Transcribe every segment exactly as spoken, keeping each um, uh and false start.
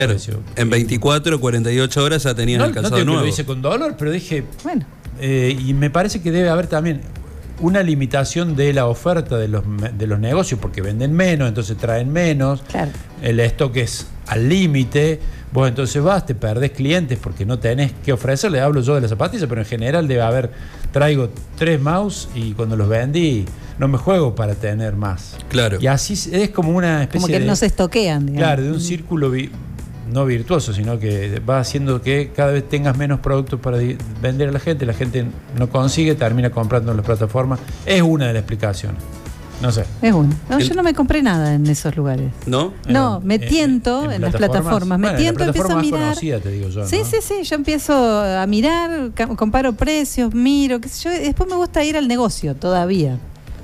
Claro, en veinticuatro, cuarenta y ocho horas ya tenías no, el calzado no te, nuevo. Lo hice con dolor, pero dije, bueno, eh, y me parece que debe haber también una limitación de la oferta de los, de los negocios, porque venden menos, entonces traen menos, claro. El stock es al límite, vos entonces vas, te perdés clientes porque no tenés que ofrecerle. Hablo yo de las zapatillas, pero en general debe haber, traigo tres mouse y cuando los vendí no me juego para tener más. Claro. Y así es como una especie de... Como que de, no se estoquean, digamos. Claro, de un círculo... Vi, no virtuoso, sino que va haciendo que cada vez tengas menos productos para vender a la gente, la gente no consigue, termina comprando en las plataformas. Es una de las explicaciones. No sé. Es una. No, El... yo no me compré nada en esos lugares. ¿No? No, en, me tiento en, en, en las plataformas. Me bueno, tiento, en la empiezo a mirar. Conocida, te digo yo, sí, ¿no? sí, sí. Yo empiezo a mirar, comparo precios, miro, qué sé yo. Después me gusta ir al negocio todavía.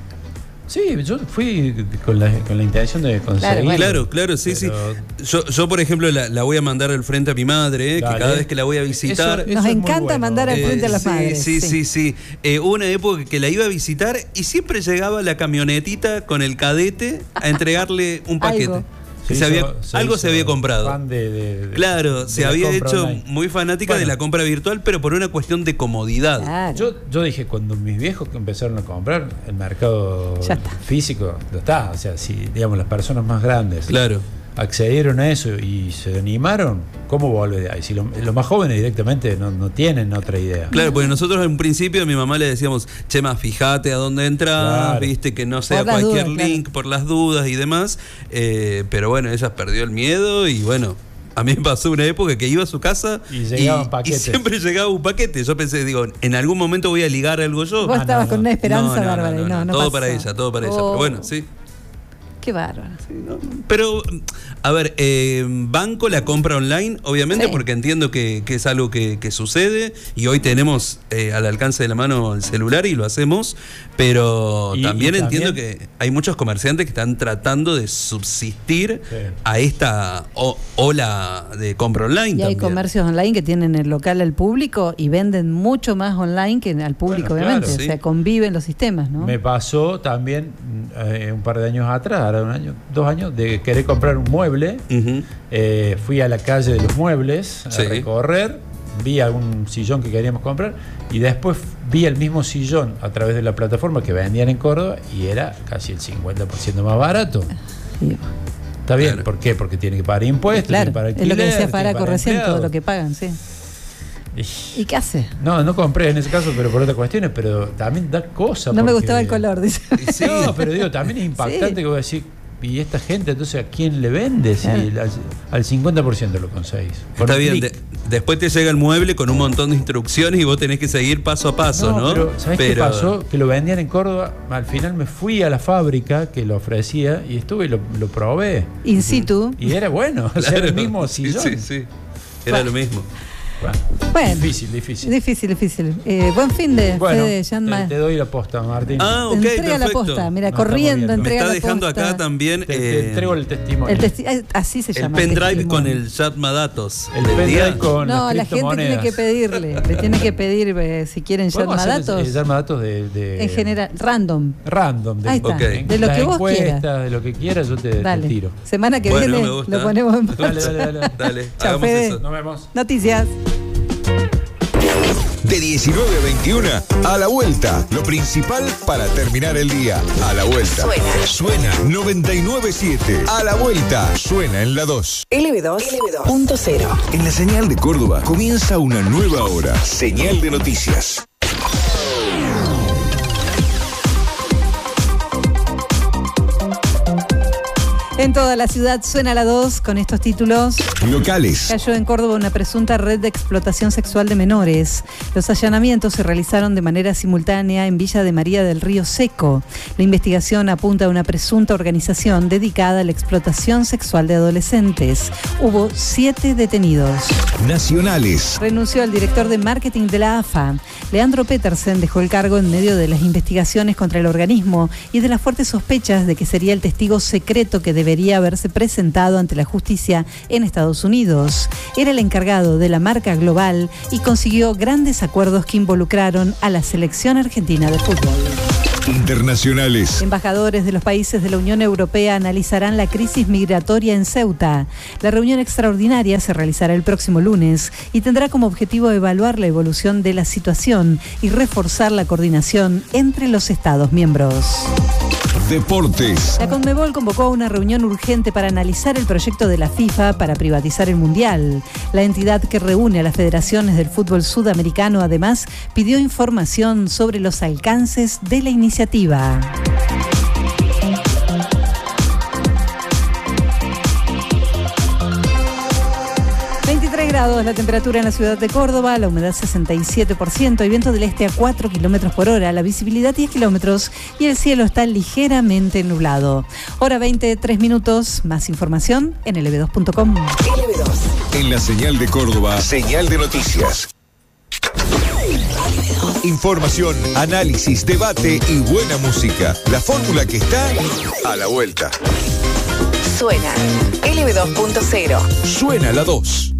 Sí, yo fui con la, con la intención de conseguir. Claro, bueno. claro, claro, sí, pero... sí. Yo, yo, por ejemplo, la, la voy a mandar al frente a mi madre, Dale. que cada vez que la voy a visitar... Eso, eso Nos encanta bueno. mandar al frente eh, a las sí, madres. Sí, sí, sí. sí. Eh, hubo una época que la iba a visitar y siempre llegaba la camionetita con el cadete a entregarle un paquete. Algo. Se se había, hizo, se algo se había comprado. Fan de, de, de, claro, de se había hecho online. muy fanática bueno. de la compra virtual, pero por una cuestión de comodidad. Claro. Yo, yo dije, cuando mis viejos empezaron a comprar, el mercado físico ya está. O sea, si digamos las personas más grandes claro. accedieron a eso y se animaron, ¿cómo vuelve de ahí? Si lo, los más jóvenes directamente no, no tienen otra idea. Claro, porque nosotros en un principio a mi mamá le decíamos, Chema, fíjate a dónde entras, claro. viste, que no sea cualquier dudas, link claro. por las dudas y demás. Eh, pero bueno, ella perdió el miedo y bueno, a mí me pasó una época que iba a su casa y, llegaban y, y siempre llegaba un paquete. Yo pensé, digo, en algún momento voy a ligar algo yo. Vos ah, estabas no, con no. una esperanza no, no, bárbara no, no, y no, no todo pasó. para ella, todo para oh. ella. Pero bueno, sí. Qué bárbaro. Sí, no, pero, a ver, eh, banco la compra online, obviamente, sí. porque entiendo que, que es algo que, que sucede y hoy tenemos eh, al alcance de la mano el celular y lo hacemos, pero y, también y entiendo también, que hay muchos comerciantes que están tratando de subsistir sí. a esta o, ola de compra online. Y también. Hay comercios online que tienen el local al público y venden mucho más online que al público, bueno, obviamente. Claro, sí. O sea, conviven los sistemas, ¿no? Me pasó también eh, un par de años atrás, ahora un año, dos años, de querer comprar un mueble. Uh-huh. eh, fui a la calle de los muebles a sí. recorrer, vi algún sillón que queríamos comprar y después vi el mismo sillón a través de la plataforma que vendían en Córdoba y era casi el cincuenta por ciento más barato. Sí. Está bien, claro. ¿por qué? Porque tiene que pagar impuestos, claro, tiene que pagar alquiler, es lo que decía Faraco recién, empleado. todo lo que pagan, sí. ¿Y qué hace? No, no compré en ese caso, pero por otras cuestiones, pero también da cosa. No porque... me gustaba el color, dice. Sí. No, pero digo, también es impactante sí. que voy a decir, y esta gente, entonces, ¿a quién le vende? Si al, al cincuenta por ciento lo conseguís. Está bien, de, después te llega el mueble con un montón de instrucciones y vos tenés que seguir paso a paso, ¿no? ¿no? Pero, ¿sabés pero... qué pasó? Que lo vendían en Córdoba, al final me fui a la fábrica que lo ofrecía y estuve y lo, lo probé. In situ. Y era bueno, claro. O sea, era el mismo sillón. Sí, sí, sí. Era bueno. lo mismo. Bueno, bueno, difícil, difícil. Difícil, difícil. Eh, buen fin de bueno, Fede, te, te doy la posta, Martín. Ah, ok, entrega perfecto. la posta, mira, no, corriendo, entrega la posta. Me está dejando acá también... Te, te eh, entrego el testimonio. El testi así se el llama. El pendrive con el Yatma Datos. El pendrive con No, la gente tiene que pedirle, le tiene que pedir eh, si quieren Yatma Datos. Yatma Datos de, de... En general, random. Random. De, Ahí está, okay. de lo que vos quieras. De lo que quieras, yo te, te tiro. Semana que bueno, viene lo ponemos en Dale, dale, dale. Dale, chao, hagamos Fede. eso. Nos vemos. Noticias. De diecinueve a veintiuno, a la vuelta. Lo principal para terminar el día. A la vuelta. Suena. Suena noventa y nueve punto siete. A la vuelta. Suena en la dos. L B dos punto cero. En la señal de Córdoba comienza una nueva hora. Señal de noticias. En toda la ciudad suena la dos con estos títulos. Locales. Cayó en Córdoba una presunta red de explotación sexual de menores. Los allanamientos se realizaron de manera simultánea en Villa de María del Río Seco. La investigación apunta a una presunta organización dedicada a la explotación sexual de adolescentes. Hubo siete detenidos. Nacionales. Renunció el director de marketing de la A F A. Leandro Petersen dejó el cargo en medio de las investigaciones contra el organismo y de las fuertes sospechas de que sería el testigo secreto que debe debería haberse presentado ante la justicia en Estados Unidos. Era el encargado de la marca global y consiguió grandes acuerdos que involucraron a la selección argentina de fútbol. Internacionales. Embajadores de los países de la Unión Europea analizarán la crisis migratoria en Ceuta. La reunión extraordinaria se realizará el próximo lunes y tendrá como objetivo evaluar la evolución de la situación y reforzar la coordinación entre los Estados miembros. Deportes. La Conmebol convocó a una reunión urgente para analizar el proyecto de la FIFA para privatizar el Mundial. La entidad que reúne a las federaciones del fútbol sudamericano además pidió información sobre los alcances de la iniciativa. veintitrés grados la temperatura en la ciudad de Córdoba, la humedad sesenta y siete por ciento, el viento del este a cuatro kilómetros por hora, la visibilidad diez kilómetros y el cielo está ligeramente nublado. Hora veintitrés minutos, más información en L B dos punto com. L B dos. En la señal de Córdoba, señal de noticias. Información, análisis, debate y buena música. La fórmula que está a la vuelta. Suena L B dos punto cero. Suena la dos.